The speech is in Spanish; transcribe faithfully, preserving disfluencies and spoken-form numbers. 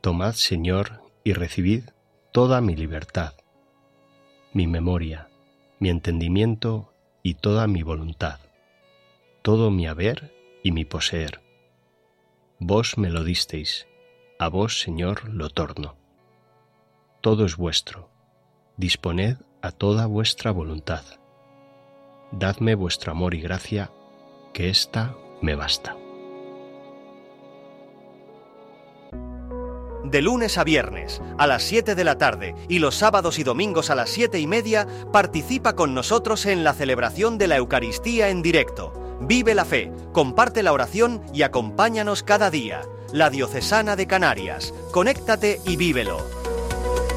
Tomad, Señor, y recibid toda mi libertad, mi memoria, mi entendimiento y toda mi voluntad, todo mi haber y mi poseer. Vos me lo disteis, a vos, Señor, lo torno. Todo es vuestro, disponed a toda vuestra voluntad. Dadme vuestro amor y gracia, que ésta me basta. De lunes a viernes, a las siete de la tarde y los sábados y domingos a las siete y media, participa con nosotros en la celebración de la Eucaristía en directo. Vive la fe, comparte la oración y acompáñanos cada día. La Diocesana de Canarias. Conéctate y vívelo.